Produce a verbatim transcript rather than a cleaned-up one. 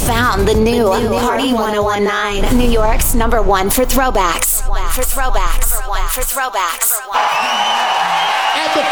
found the new Party ten nineteen, New York's number one for throwbacks. For throwbacks. For throwbacks. At the